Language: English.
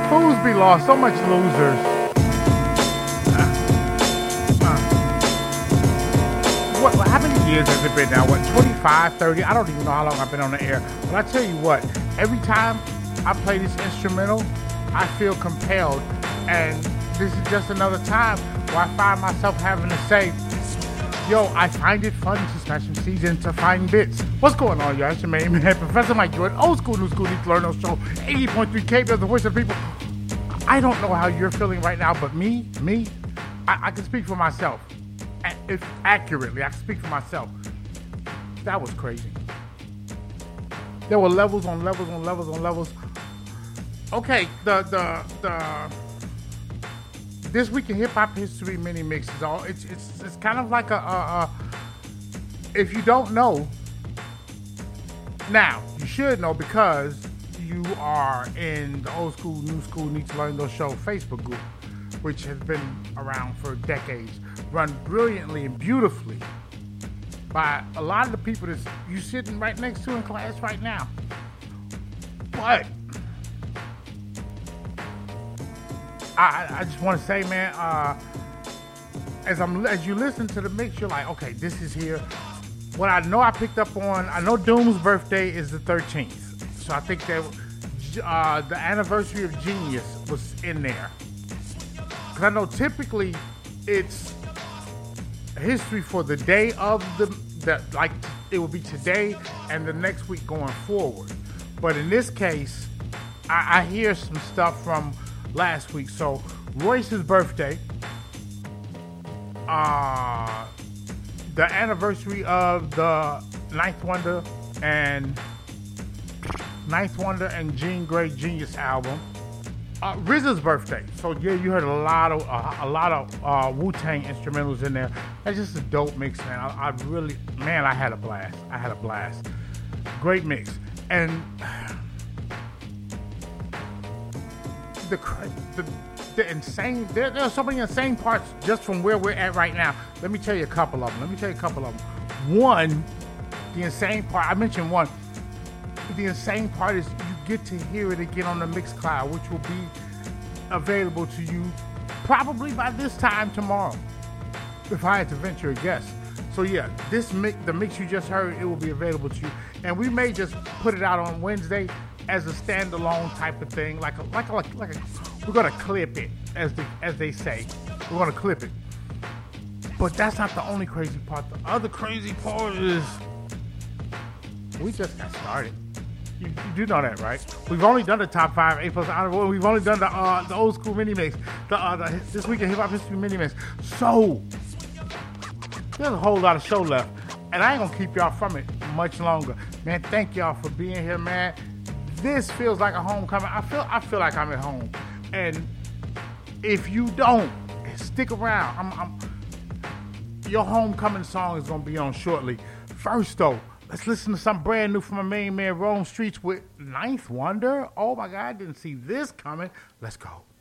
Fools be lost. So much losers. How many years has it been now? 25, 30? I don't even know how long I've been on the air. But I tell you what, every time I play this instrumental, I feel compelled. And this is just another time where I find myself having to say, yo, I find it fun to smash some seeds into fine bits. What's going on, y'all? It's your main man, Professor Mike Jordan. Old school, new school, need to learn those show. 80.3 KBS, the voice of the people. I don't know how you're feeling right now, but me, I can speak for myself. If accurately, I can speak for myself. That was crazy. There were levels on levels on levels on levels. Okay, the This Week in Hip Hop History mini mix is all. It's kind of like a if you don't know, now you should know because you are in the Old School, New School, Need to Learn Those Show Facebook group, which has been around for decades, run brilliantly and beautifully by a lot of the people that you sitting right next to in class right now. But I just want to say, man, as you listen to the mix, you're like, okay, this is here. What I know I picked up on, I know Doom's birthday is the 13th, so I think that the anniversary of Genius was in there. Because I know typically it's history for the day of like it will be today and the next week going forward. But in this case, I hear some stuff from last week. So Royce's birthday, the anniversary of the Ninth Wonder and Jean Grey Genius album. RZA's birthday. So yeah, you heard a lot of Wu-Tang instrumentals in there. That's just a dope mix, man. I really, man, I had a blast. Great mix. And the insane, there are so many insane parts just from where we're at right now. Let me tell you a couple of them. One, the insane part, I mentioned one. The insane part is you get to hear it again on the Mixcloud, which will be available to you probably by this time tomorrow, if I had to venture a guess. So yeah, the mix you just heard, it will be available to you, and we may just put it out on Wednesday as a standalone type of thing, like we're gonna clip it, as they say, we're gonna clip it. But that's not the only crazy part. The other crazy part is we just got started. You do know that, right? We've only done the top 5 A+ honorable. We've only done the old school mini mix, the This Week in Hip Hop History mini mix. So there's a whole lot of show left, and I ain't gonna keep y'all from it much longer. Man, thank y'all for being here, man. This feels like a homecoming. I feel like I'm at home. And if you don't stick around, your homecoming song is gonna be on shortly. First though, let's listen to something brand new from my main man, Rome Streetz with Ninth Wonder. Oh my God, I didn't see this coming. Let's go.